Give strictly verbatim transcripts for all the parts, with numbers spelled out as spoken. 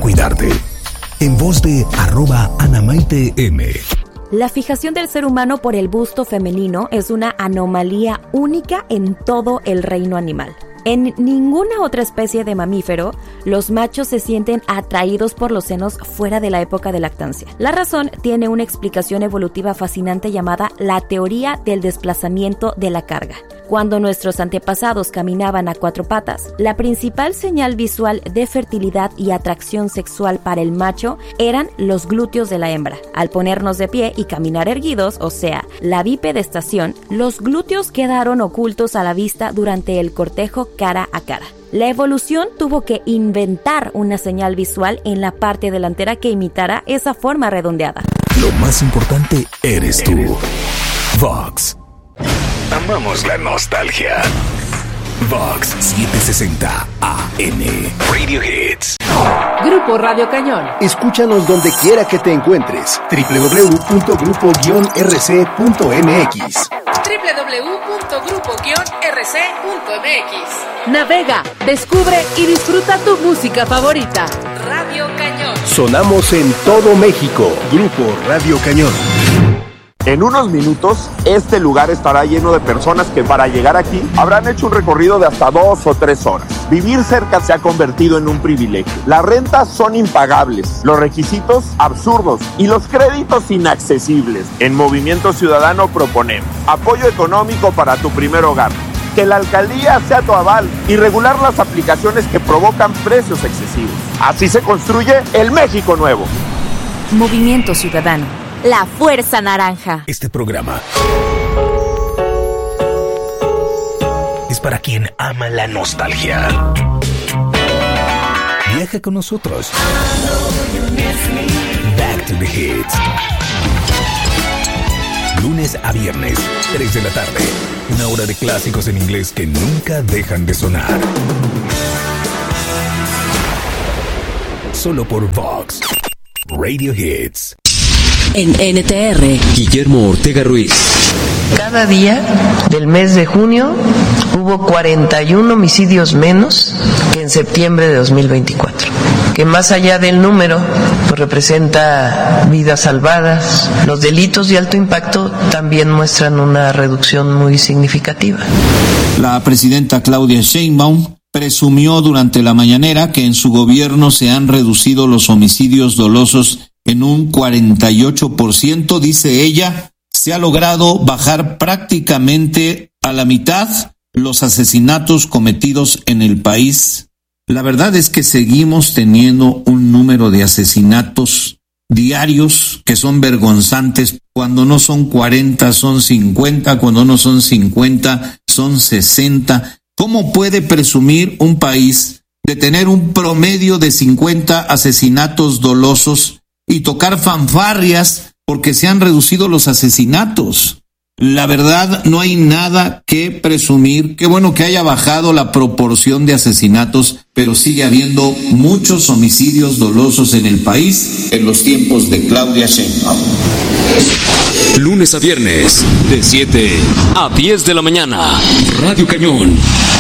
cuidarte. En voz de arroba Anamaite M. La fijación del ser humano por el busto femenino es una anomalía única en todo el reino animal. En ninguna otra especie de mamífero, los machos se sienten atraídos por los senos fuera de la época de lactancia. La razón tiene una explicación evolutiva fascinante llamada la teoría del desplazamiento de la carga. Cuando nuestros antepasados caminaban a cuatro patas, la principal señal visual de fertilidad y atracción sexual para el macho eran los glúteos de la hembra. Al ponernos de pie y caminar erguidos, o sea, la bipedestación, los glúteos quedaron ocultos a la vista durante el cortejo cara a cara. La evolución tuvo que inventar una señal visual en la parte delantera que imitara esa forma redondeada. Lo más importante eres tú. Vox. Amamos la nostalgia. Vox setecientos sesenta A M. Radio Hits. Grupo Radio Cañón. Escúchanos donde quiera que te encuentres. doble u doble u doble u punto grupo guion r c punto m x. doble u doble u doble u punto grupo guion r c punto m x. Navega, descubre y disfruta tu música favorita. Radio Cañón. Sonamos en todo México. Grupo Radio Cañón. En unos minutos, este lugar estará lleno de personas que para llegar aquí habrán hecho un recorrido de hasta dos o tres horas. Vivir cerca se ha convertido en un privilegio. Las rentas son impagables, los requisitos absurdos y los créditos inaccesibles. En Movimiento Ciudadano proponemos apoyo económico para tu primer hogar, que la alcaldía sea tu aval y regular las aplicaciones que provocan precios excesivos. Así se construye el México nuevo. Movimiento Ciudadano. La Fuerza Naranja. Este programa es para quien ama la nostalgia. Viaja con nosotros. Back to the Hits. Lunes a viernes, tres de la tarde. Una hora de clásicos en inglés que nunca dejan de sonar. Solo por Vox. Radio Hits. En N T R, Guillermo Ortega Ruiz. Cada día del mes de junio hubo cuarenta y uno homicidios menos que en septiembre de dos mil veinticuatro, que más allá del número pues representa vidas salvadas. Los delitos de alto impacto también muestran una reducción muy significativa. La presidenta Claudia Sheinbaum presumió durante la mañanera que en su gobierno se han reducido los homicidios dolosos en un cuarenta y ocho por ciento, dice ella. Se ha logrado bajar prácticamente a la mitad los asesinatos cometidos en el país. La verdad es que seguimos teniendo un número de asesinatos diarios que son vergonzantes. Cuando no son cuarenta, son cincuenta. Cuando no son cincuenta, son sesenta. ¿Cómo puede presumir un país de tener un promedio de cincuenta asesinatos dolosos y tocar fanfarrias porque se han reducido los asesinatos? La verdad, no hay nada que presumir. Qué bueno que haya bajado la proporción de asesinatos, pero sigue habiendo muchos homicidios dolosos en el país en los tiempos de Claudia Sheinbaum. Lunes a viernes, de siete a diez de la mañana. Radio Cañón.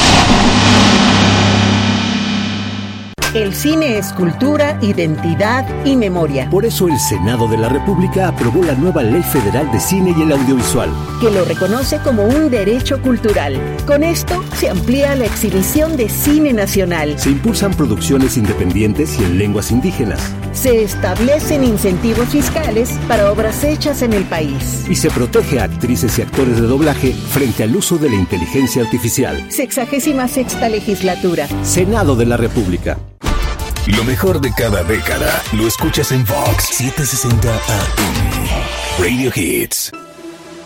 El cine es cultura, identidad y memoria. Por eso el Senado de la República aprobó la nueva Ley Federal de Cine y el Audiovisual, que lo reconoce como un derecho cultural. Con esto se amplía la exhibición de cine nacional. Se impulsan producciones independientes y en lenguas indígenas. Se establecen incentivos fiscales para obras hechas en el país. Y se protege a actrices y actores de doblaje frente al uso de la inteligencia artificial. Sexagésima sexta legislatura. Senado de la República. Lo mejor de cada década lo escuchas en Vox setecientos sesenta A M. Radio Hits.